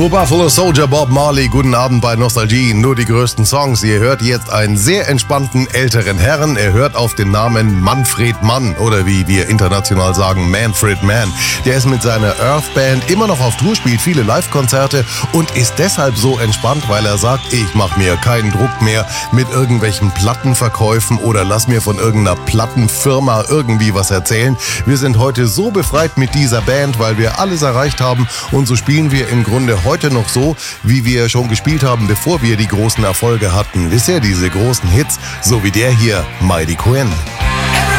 Buffalo Soldier, Bob Marley, guten Abend bei Nostalgie, nur die größten Songs. Ihr hört jetzt einen sehr entspannten älteren Herrn. Er hört auf den Namen Manfred Mann oder wie wir international sagen, Manfred Mann. Der ist mit seiner Earth Band immer noch auf Tour, spielt viele Live-Konzerte und ist deshalb so entspannt, weil er sagt, ich mache mir keinen Druck mehr mit irgendwelchen Plattenverkäufen oder lass mir von irgendeiner Plattenfirma irgendwie was erzählen. Wir sind heute so befreit mit dieser Band, weil wir alles erreicht haben und so spielen wir im Grunde heute noch so, wie wir schon gespielt haben, bevor wir die großen Erfolge hatten. Wisst ihr, diese großen Hits, so wie der hier, Mighty Quinn.